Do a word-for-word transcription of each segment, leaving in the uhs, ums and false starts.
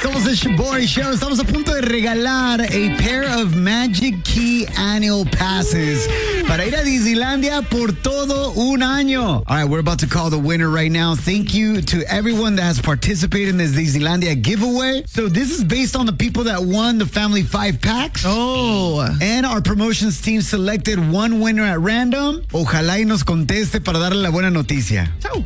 Somos el Shoboy Show. Estamos a punto de regalar a pair of Magic Key annual passes para ir a Disneylandia por todo un año. All right, we're about to call the winner right now. Thank you to everyone that has participated in this Disneylandia giveaway. So this is based on the people that won the Family Five Packs. Oh. And our promotions team selected one winner at random. Ojalá y nos conteste para darle la buena noticia. Chao.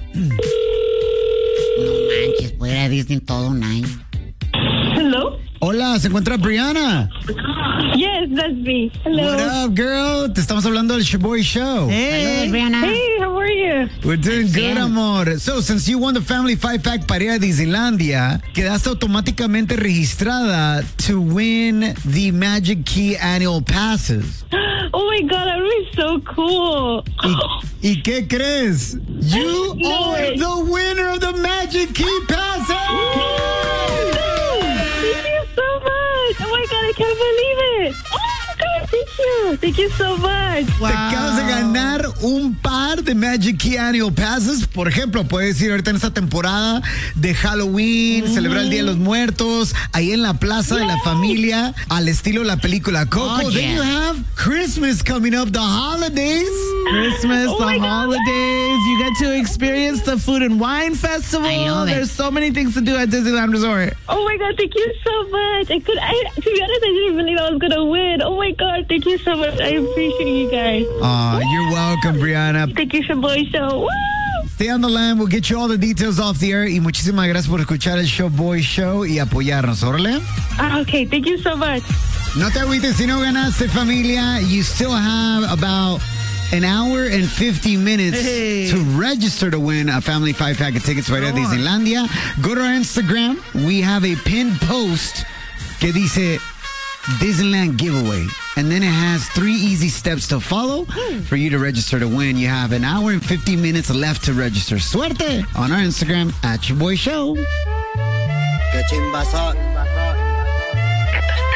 No manches, puedo ir a Disney todo un año. Hello? Hola, ¿se encuentra Brianna? Yes, that's me. Hello. What up, girl? Te estamos hablando del Shoboy Show. Hey. Brianna. Hey, how are you? We're doing good, Bien. amor. So, since you won the Family Five Pack para ir a Disneylandia, quedaste automáticamente registrada to win the Magic Key annual passes. Oh my god, that would be so cool. ¿Y, ¿y qué crees? You No are way. the winner of the Magic Key passes! Thank you so much. Oh my god, I can't believe it. Oh my god, thank you. Thank you so much. Te acabas de ganar un par de Magic Key Annual Passes. Por ejemplo, puedes ir ahorita en esta temporada de Halloween, Mm. celebrar el Día de los Muertos, ahí en la Plaza de la Familia, al estilo de la película Coco. Oh, Then yeah. you have Christmas coming up, the holidays. Christmas, Oh the my God. holidays. You get to experience the Food and Wine Festival. I love it. There's so many things to do at Disneyland Resort. Oh my god, thank you so much. I could, I, to be honest, I didn't believe I was gonna win. Oh my god, thank you so much. I appreciate you guys. Aw, you're welcome, Brianna. Thank you, Shoboy Show. Woo! Stay on the line. We'll get you all the details off the air. Y muchísimas gracias por escuchar el Showboy Show y apoyarnos. Órale. Ah, okay, thank you so much. No te agüites si no ganaste, familia. You still have about an hour and fifty minutes Hey. to register to win a Family Five Pack of tickets para ir a Disneylandia. Go to our Instagram. We have a pinned post que dice Disneyland giveaway. And then it has three easy steps to follow for you to register to win. You have an hour and fifty minutes left to register. Suerte on our Instagram at Your Boy Show. Que chimba son.